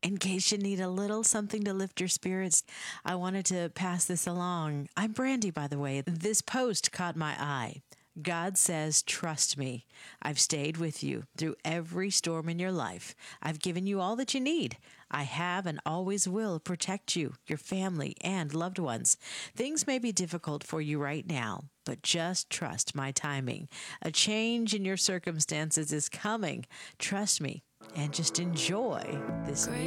In case you need a little something to lift your spirits, I wanted to pass this along. I'm Brandy, by the way. This post caught my eye. God says, trust me. I've stayed with you through every storm in your life. I've given you all that you need. I have and always will protect you, your family, and loved ones. Things may be difficult for you right now, but just trust my timing. A change in your circumstances is coming. Trust me and just enjoy this new